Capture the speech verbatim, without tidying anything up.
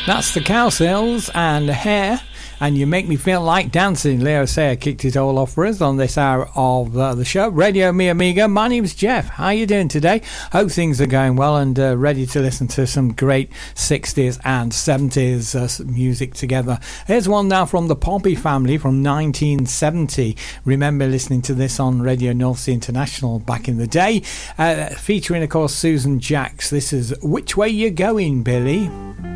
That's the Cowsills and Hair, and You Make Me Feel Like Dancing. Leo Sayer kicked it all off for us on this hour of uh, the show. Radio Mi Amiga. My name's Jeff. How you doing today? Hope things are going well and uh, ready to listen to some great sixties and seventies uh, music together. Here's one now from the Poppy Family from nineteen seventy. Remember listening to this on Radio North Sea International back in the day, uh, featuring of course Susan Jacks. This is Which Way You Going, Billy?